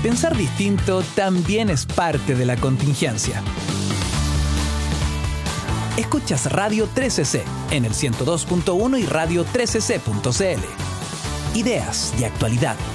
Pensar distinto también es parte de la contingencia. Escuchas Radio 13C en el 102.1 y radio13c.cl. Ideas y actualidad